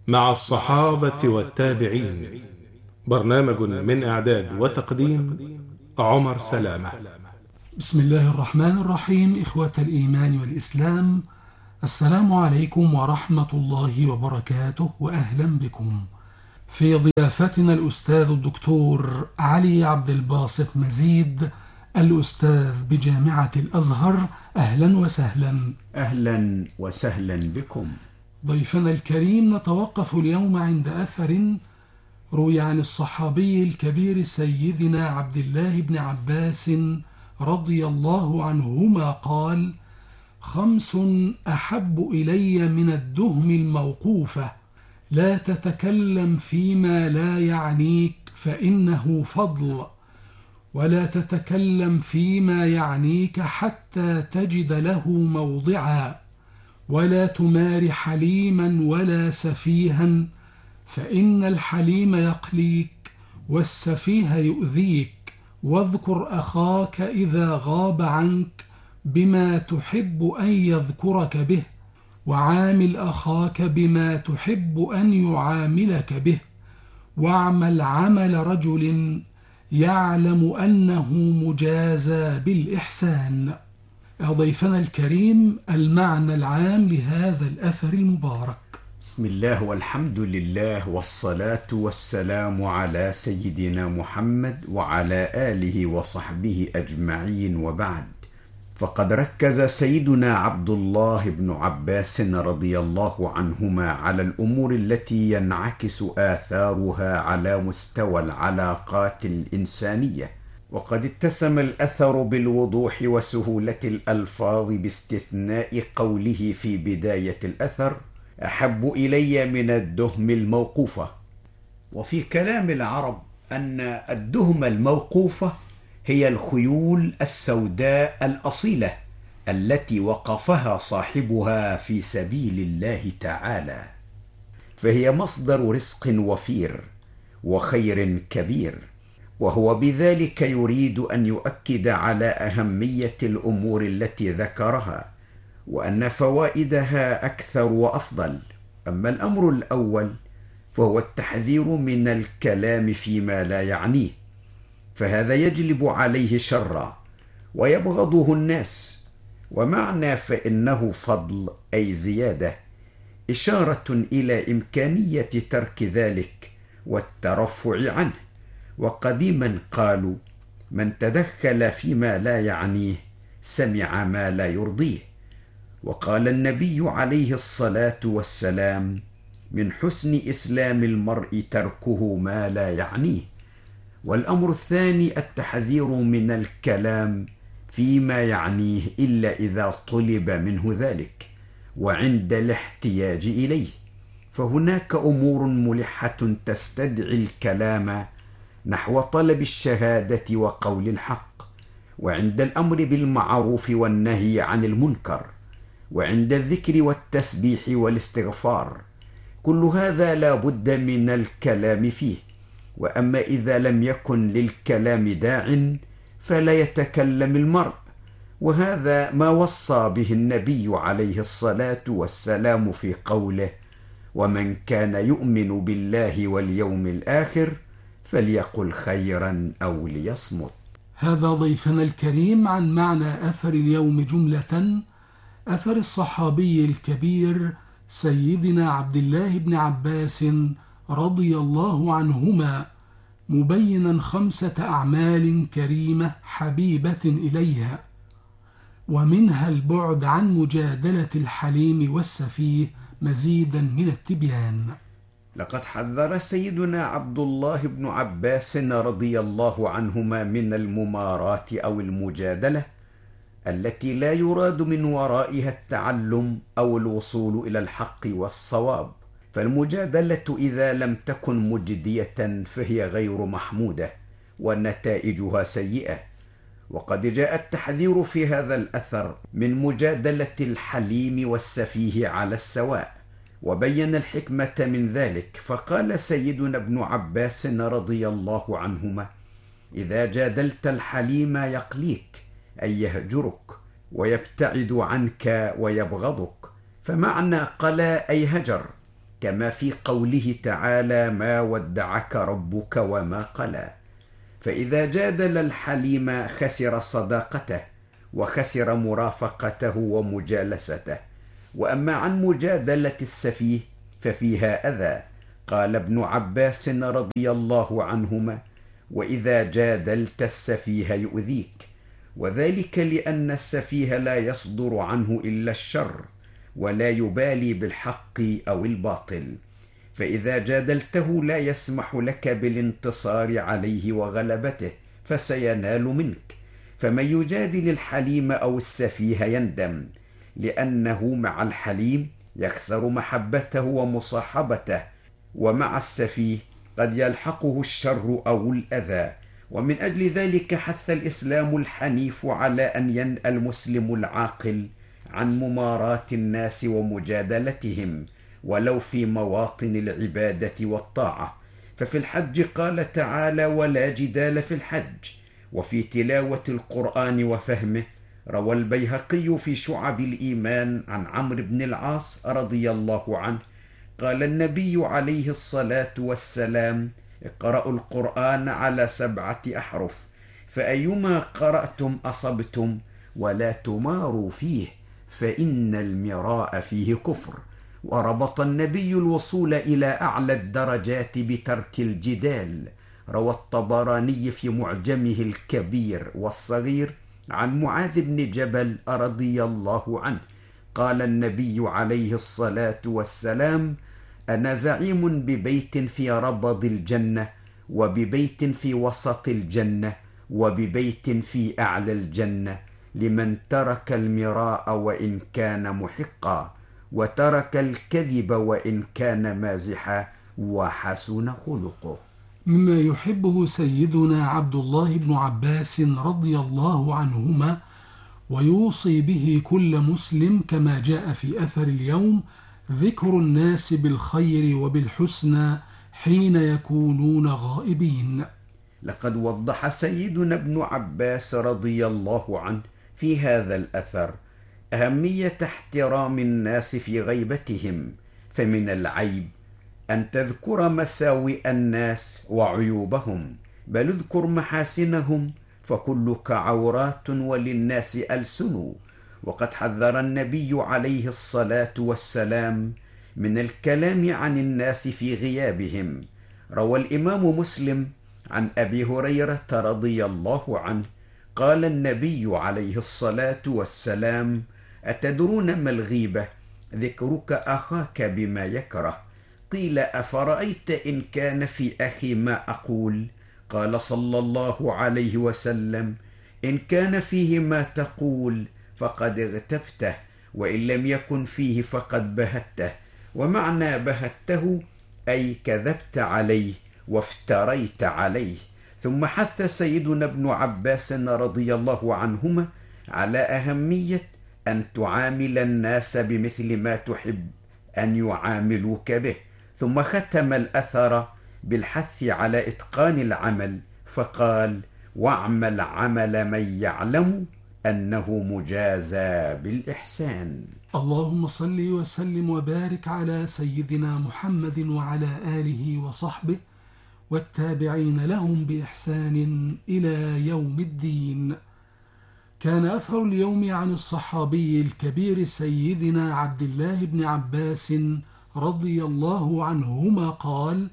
مع الصحابة والتابعين. برنامج من إعداد وتقديم عمر سلامة. بسم الله الرحمن الرحيم. إخوة الإيمان والإسلام، السلام عليكم ورحمة الله وبركاته، وأهلا بكم في ضيافتنا الأستاذ الدكتور علي عبد الباسط مزيد، الأستاذ بجامعة الأزهر. أهلا وسهلا. أهلا وسهلا بكم. ضيفنا الكريم، نتوقف اليوم عند أثر روي عن الصحابي الكبير سيدنا عبد الله بن عباس رضي الله عنهما قال: 5 أحب إلي من الدهم الموقوفة: لا تتكلم فيما لا يعنيك فإنه فضل، ولا تتكلم فيما يعنيك حتى تجد له موضعا، ولا تمار حليما ولا سفيها فإن الحليم يقليك والسفيه يؤذيك، واذكر أخاك إذا غاب عنك بما تحب أن يذكرك به، وعامل أخاك بما تحب أن يعاملك به، واعمل عمل رجل يعلم أنه مجازى بالإحسان. ضيفنا الكريم، المعنى العام لهذا الأثر المبارك. بسم الله والحمد لله والصلاة والسلام على سيدنا محمد وعلى آله وصحبه أجمعين، وبعد. فقد ركز سيدنا عبد الله بن عباس رضي الله عنهما على الأمور التي ينعكس آثارها على مستوى العلاقات الإنسانية، وقد اتسم الأثر بالوضوح وسهولة الألفاظ، باستثناء قوله في بداية الأثر: أحب إلي من الدهم الموقوفة. وفي كلام العرب أن الدهم الموقوفة هي الخيول السوداء الأصيلة التي وقفها صاحبها في سبيل الله تعالى، فهي مصدر رزق وفير وخير كبير، وهو بذلك يريد أن يؤكد على أهمية الأمور التي ذكرها، وأن فوائدها أكثر وأفضل. أما الأمر الأول فهو التحذير من الكلام فيما لا يعنيه، فهذا يجلب عليه شرا ويبغضه الناس. ومعنى فإنه فضل أي زيادة، إشارة إلى إمكانية ترك ذلك والترفع عنه. وقديما قالوا: من تدخل فيما لا يعنيه سمع ما لا يرضيه. وقال النبي عليه الصلاة والسلام: من حسن إسلام المرء تركه ما لا يعنيه. والأمر الثاني التحذير من الكلام فيما يعنيه إلا إذا طلب منه ذلك وعند الاحتياج إليه، فهناك أمور ملحة تستدعي الكلام، نحو طلب الشهادة وقول الحق، وعند الأمر بالمعروف والنهي عن المنكر، وعند الذكر والتسبيح والاستغفار. كل هذا لا بد من الكلام فيه. وأما إذا لم يكن للكلام داع فلا يتكلم المرء، وهذا ما وصى به النبي عليه الصلاة والسلام في قوله: ومن كان يؤمن بالله واليوم الآخر فليقل خيرا أو ليصمت. هذا ضيفنا الكريم عن معنى أثر اليوم جملة، أثر الصحابي الكبير سيدنا عبد الله بن عباس رضي الله عنهما، مبينا 5 أعمال كريمة حبيبة إليها، ومنها البعد عن مجادلة الحليم والسفيه مزيدا من التبيان. لقد حذر سيدنا عبد الله بن عباس رضي الله عنهما من المماراة أو المجادلة التي لا يراد من ورائها التعلم أو الوصول إلى الحق والصواب. فالمجادلة إذا لم تكن مجدية فهي غير محمودة ونتائجها سيئة. وقد جاء التحذير في هذا الأثر من مجادلة الحليم والسفيه على السواء، وبين الحكمة من ذلك، فقال سيدنا ابن عباس رضي الله عنهما: إذا جادلت الحليم يقليك، أي يهجرك ويبتعد عنك ويبغضك. فمعنى قلا أي هجر، كما في قوله تعالى: ما ودعك ربك وما قلى. فإذا جادل الحليم خسر صداقته وخسر مرافقته ومجالسته. وأما عن مجادلة السفيه ففيها أذى. قال ابن عباس رضي الله عنهما: وإذا جادلت السفيه يؤذيك، وذلك لأن السفيه لا يصدر عنه إلا الشر، ولا يبالي بالحق أو الباطل، فإذا جادلته لا يسمح لك بالانتصار عليه وغلبته، فسينال منك. فمن يجادل الحليم أو السفيه يندم، لأنه مع الحليم يخسر محبته ومصاحبته، ومع السفيه قد يلحقه الشر أو الأذى. ومن أجل ذلك حث الإسلام الحنيف على أن ينأى المسلم العاقل عن مماراة الناس ومجادلتهم، ولو في مواطن العبادة والطاعة. ففي الحج قال تعالى: ولا جدال في الحج. وفي تلاوة القرآن وفهمه روى البيهقي في شعب الإيمان عن عمرو بن العاص رضي الله عنه قال النبي عليه الصلاة والسلام: اقرأوا القرآن على 7 أحرف، فأيما قرأتم أصبتم، ولا تماروا فيه، فإن المراء فيه كفر. وربط النبي الوصول إلى أعلى الدرجات بترك الجدال. روى الطبراني في معجمه الكبير والصغير عن معاذ بن جبل رضي الله عنه قال النبي عليه الصلاة والسلام: أنا زعيم ببيت في ربض الجنة، وببيت في وسط الجنة، وببيت في أعلى الجنة، لمن ترك المراء وإن كان محقا، وترك الكذب وإن كان مازحا، وحسن خلقه. مما يحبه سيدنا عبد الله بن عباس رضي الله عنهما ويوصي به كل مسلم، كما جاء في أثر اليوم: ذكر الناس بالخير وبالحسنى حين يكونون غائبين. لقد وضح سيدنا ابن عباس رضي الله عنه في هذا الأثر أهمية احترام الناس في غيبتهم، فمن العيب أن تذكر مساوئ الناس وعيوبهم، بل اذكر محاسنهم، فكلك عورات وللناس ألسن. وقد حذر النبي عليه الصلاة والسلام من الكلام عن الناس في غيابهم. روى الإمام مسلم عن أبي هريرة رضي الله عنه قال النبي عليه الصلاة والسلام: أتدرون ما الغيبة؟ ذكرك أخاك بما يكره. قيل: أفرأيت إن كان في أخي ما أقول؟ قال صلى الله عليه وسلم: إن كان فيه ما تقول فقد اغتبته، وإن لم يكن فيه فقد بهته. ومعنى بهته أي كذبت عليه وافتريت عليه. ثم حث سيدنا ابن عباس رضي الله عنهما على أهمية أن تعامل الناس بمثل ما تحب أن يعاملوك به. ثم ختم الأثر بالحث على إتقان العمل، فقال: واعمل عمل من يعلم أنه مجازى بالإحسان. اللهم صل وسلم وبارك على سيدنا محمد وعلى آله وصحبه والتابعين لهم بإحسان إلى يوم الدين. كان أثر اليوم عن الصحابي الكبير سيدنا عبد الله بن عباس رضي الله عنهما قال: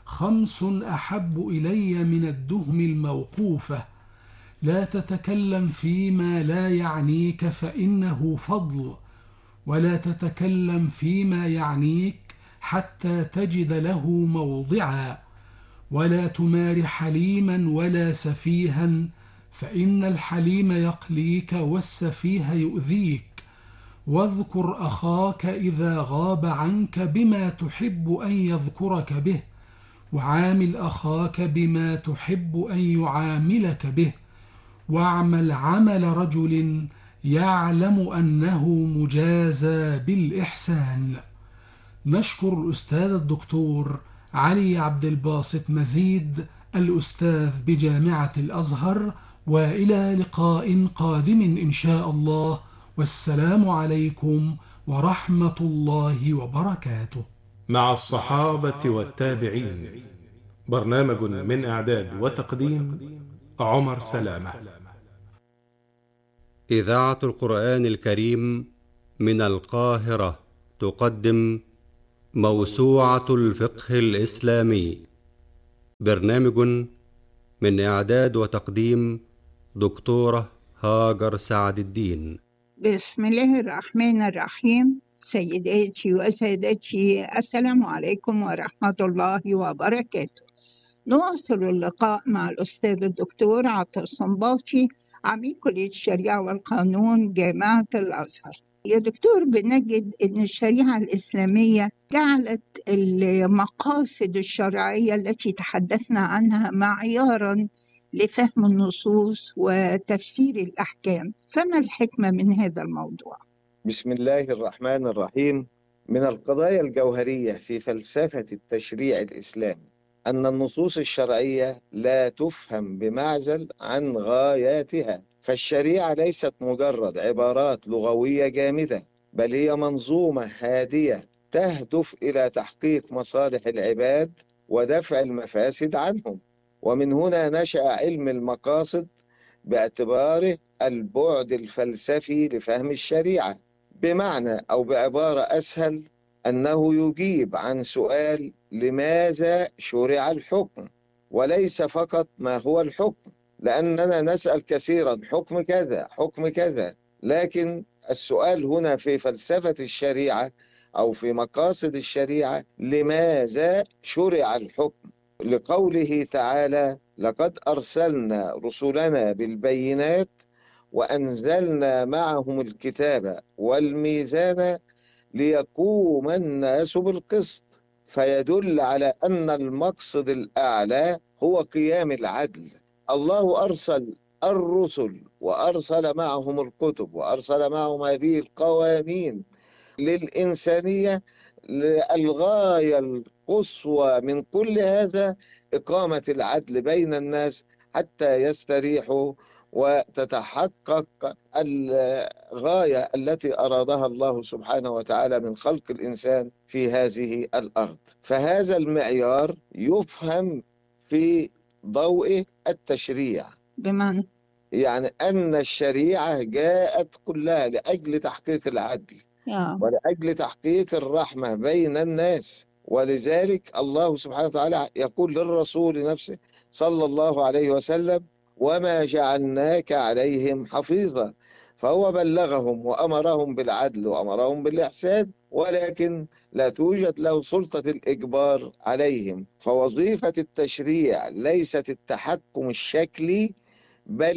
5 أحب إلي من الدهم الموقوفة: لا تتكلم فيما لا يعنيك فإنه فضل، ولا تتكلم فيما يعنيك حتى تجد له موضعا، ولا تمار حليما ولا سفيها، فإن الحليم يقليك والسفيه يؤذيك، واذكر أخاك إذا غاب عنك بما تحب أن يذكرك به، وعامل أخاك بما تحب أن يعاملك به، واعمل عمل رجل يعلم أنه مجازى بالإحسان. نشكر الأستاذ الدكتور علي عبد الباسط مزيد، الأستاذ بجامعة الأزهر، وإلى لقاء قادم إن شاء الله، والسلام عليكم ورحمة الله وبركاته. مع الصحابة والتابعين. برنامج من إعداد وتقديم عمر سلامة. إذاعة القرآن الكريم من القاهرة تقدم موسوعة الفقه الإسلامي. برنامج من إعداد وتقديم دكتورة هاجر سعد الدين. بسم الله الرحمن الرحيم. سيداتي وسادتي، السلام عليكم ورحمة الله وبركاته. نواصل اللقاء مع الأستاذ الدكتور عطا الصنباطي، عميد كلية الشريعة والقانون جامعة الأزهر. يا دكتور، بنجد أن الشريعة الإسلامية جعلت المقاصد الشرعية التي تحدثنا عنها معياراً لفهم النصوص وتفسير الأحكام، فما الحكمة من هذا الموضوع؟ بسم الله الرحمن الرحيم. من القضايا الجوهرية في فلسفة التشريع الإسلامي أن النصوص الشرعية لا تفهم بمعزل عن غاياتها، فالشريعة ليست مجرد عبارات لغوية جامدة، بل هي منظومة هادية تهدف إلى تحقيق مصالح العباد ودفع المفاسد عنهم. ومن هنا نشأ علم المقاصد باعتباره البعد الفلسفي لفهم الشريعة، بمعنى أو بعبارة أسهل أنه يجيب عن سؤال لماذا شرع الحكم، وليس فقط ما هو الحكم، لأننا نسأل كثيرا حكم كذا حكم كذا، لكن السؤال هنا في فلسفة الشريعة أو في مقاصد الشريعة لماذا شرع الحكم، لقوله تعالى: لقد أرسلنا رسلنا بالبينات وأنزلنا معهم الكتاب والميزان ليقوم الناس بالقسط، فيدل على أن المقصد الأعلى هو قيام العدل. الله أرسل الرسل وأرسل معهم الكتب وأرسل معهم هذه القوانين للإنسانية. الغاية القصوى من كل هذا إقامة العدل بين الناس حتى يستريحوا وتتحقق الغاية التي أرادها الله سبحانه وتعالى من خلق الإنسان في هذه الأرض. فهذا المعيار يفهم في ضوء التشريع، بمعنى يعني أن الشريعة جاءت كلها لأجل تحقيق العدل ولأجل تحقيق الرحمة بين الناس. ولذلك الله سبحانه وتعالى يقول للرسول نفسه صلى الله عليه وسلم: وما جعلناك عليهم حفيظا. فهو بلغهم وأمرهم بالعدل وأمرهم بالإحسان، ولكن لا توجد له سلطة الإجبار عليهم. فوظيفة التشريع ليست التحكم الشكلي بل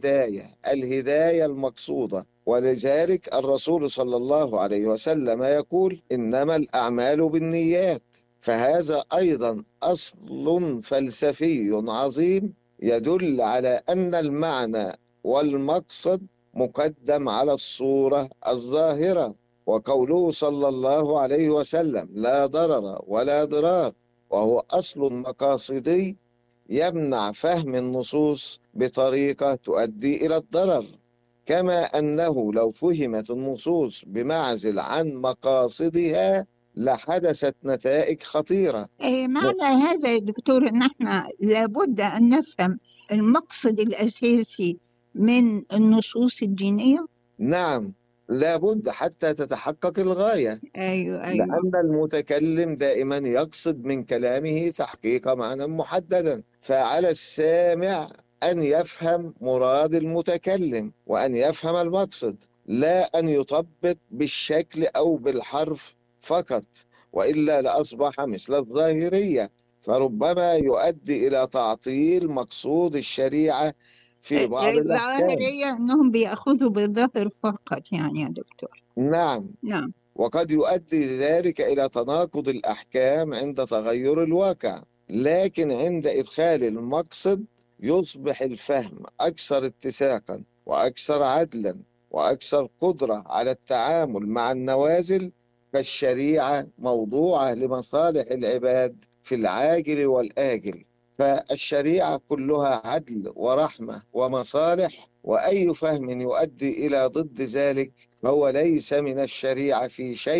الهداية المقصودة. ولذلك الرسول صلى الله عليه وسلم يقول: إنما الأعمال بالنيات. فهذا أيضا أصل فلسفي عظيم يدل على أن المعنى والمقصد مقدم على الصورة الظاهرة. وقوله صلى الله عليه وسلم: لا ضرر ولا ضرار، وهو أصل مقاصدي يمنع فهم النصوص بطريقة تؤدي إلى الضرر، كما أنه لو فهمت النصوص بمعزل عن مقاصدها لحدثت نتائج خطيرة. معنى هذا يا دكتور أن احنا لابد أن نفهم المقصد الأساسي من النصوص الدينية؟ نعم، لابد حتى تتحقق الغاية. أيوة. لأن المتكلم دائما يقصد من كلامه تحقيق معنى محددا، فعلى السامع أن يفهم مراد المتكلم وأن يفهم المقصد، لا أن يطبق بالشكل أو بالحرف فقط، وإلا لأصبح مثل الظاهرية، فربما يؤدي إلى تعطيل مقصود الشريعة في بعض الأحكام. الظاهرية أنهم بيأخذوا بالظاهر فقط يعني يا دكتور. نعم. وقد يؤدي ذلك إلى تناقض الأحكام عند تغير الواقع، لكن عند إدخال المقصد يصبح الفهم أكثر اتساقا وأكثر عدلا وأكثر قدرة على التعامل مع النوازل. فالشريعة موضوعة لمصالح العباد في العاجل والآجل، فالشريعة كلها عدل ورحمة ومصالح، وأي فهم يؤدي إلى ضد ذلك فهو ليس من الشريعة في شيء،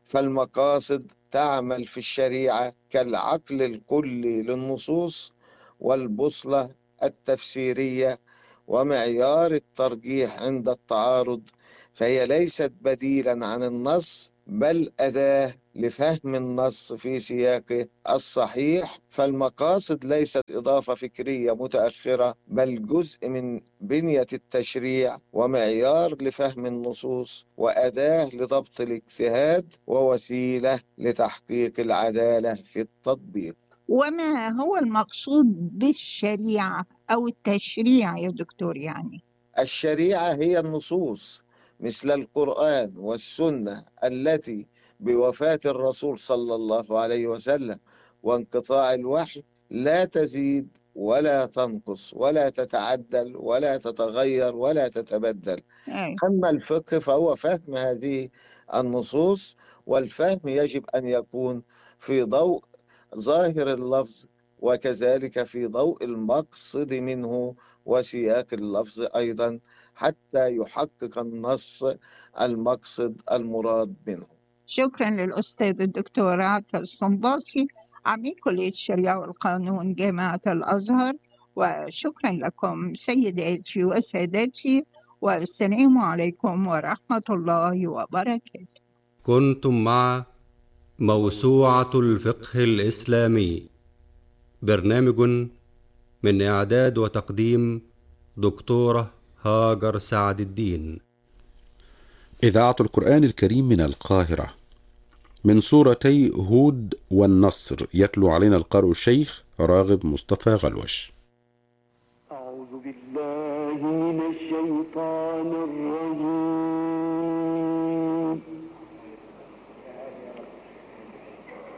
فالمقاصد تعمل في الشريعة كالعقل الكلي للنصوص والبوصلة التفسيرية ومعيار الترجيح عند التعارض، فهي ليست بديلا عن النص بل أداة لفهم النص في سياقه الصحيح. فالمقاصد ليست إضافة فكرية متأخرة بل جزء من بنية التشريع ومعيار لفهم النصوص وأداة لضبط الاجتهاد ووسيلة لتحقيق العدالة في التطبيق. وما هو المقصود بالشريعة أو التشريع يا دكتور؟ يعني الشريعة هي النصوص مثل القرآن والسنة التي بوفاة الرسول صلى الله عليه وسلم وانقطاع الوحي لا تزيد ولا تنقص ولا تتعدل ولا تتغير ولا تتبدل. أما الفقه فهو فهم هذه النصوص، والفهم يجب أن يكون في ضوء ظاهر اللفظ وكذلك في ضوء المقصد منه وسياق اللفظ أيضا حتى يحقق النص المقصد المراد منه. شكرا للأستاذ الدكتور عاطف الصنباطي عميد كلية الشريعة والقانون جامعة الأزهر، وشكرا لكم سيداتي وسادتي، والسلام عليكم ورحمة الله وبركاته. كنتم مع موسوعة الفقه الإسلامي، برنامج من إعداد وتقديم دكتورة هاجر سعد الدين. إذاعة القرآن الكريم من القاهرة، من سورتي هود والنصر، يتلو علينا القارئ الشيخ راغب مصطفى غلوش. أعوذ بالله من الشيطان الرجيم.